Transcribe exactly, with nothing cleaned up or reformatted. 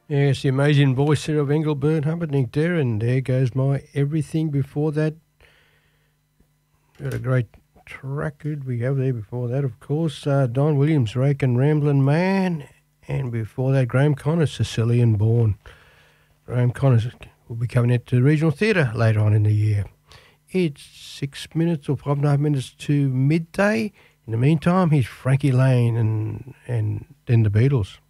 Yes, the amazing voice there of Engelbert Humperdinck there, and there goes my everything. Before that, we had a great track. Good we have there before that, of course. Uh, Don Williams, Rake and Ramblin' Man, and before that, Graham Connors, Sicilian Born. Graham Connors will be coming out to the Regional Theatre later on in the year. It's six minutes or five and a half minutes to midday. In the meantime, here's Frankie Lane and, and then the Beatles.